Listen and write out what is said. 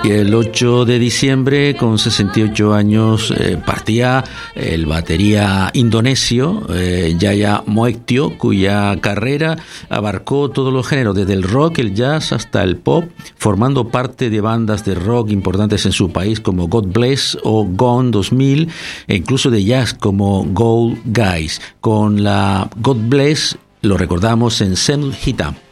Y el 8 de diciembre, con 68 años, partía el batería indonesio Yaya Moektio, cuya carrera abarcó todos los géneros, desde el rock, el jazz hasta el pop, formando parte de bandas de rock importantes en su país como God Bless o Gone 2000, e incluso de jazz como Gold Guys. Con la God Bless lo recordamos en Senul Hitam.